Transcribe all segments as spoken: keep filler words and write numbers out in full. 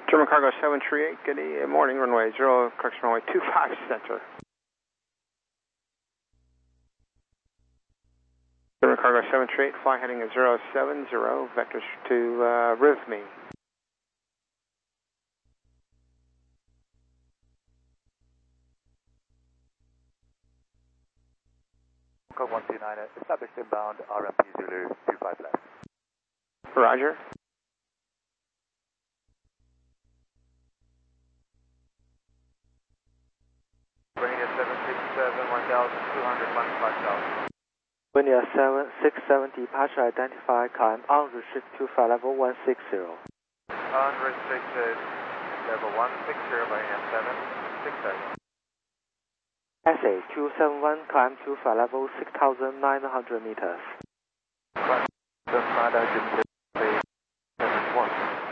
German Cargo seven three eight, good morning, runway zero, correction runway two five center. German Cargo seven three eight, fly heading at zero seven zero, vectors to uh, R I V me. Code one two nine, established inbound, R M P Zulu, two five left. Roger. Winia seven six seven, one thousand two hundred, one five thousand. Winia seven six seven, departure identified, climb unrestricted to flight level one six zero. Unrestricted, level one six zero, Winia seven six seven. S A two seven one, climb to flight level six thousand nine hundred meters. Climb to flight level seven one.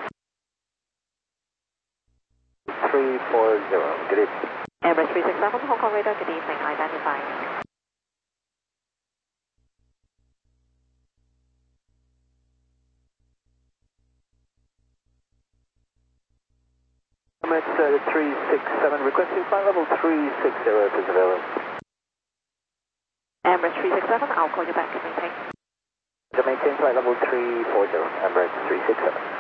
three four zero, good evening. Emirates three six seven, Hong Kong radar, good evening, identified. Emirates uh, three six seven, requesting flight level three six zero to surveillance. Emirates three six seven, I'll call you back to maintain. To maintain flight level three four zero, Emirates three six seven.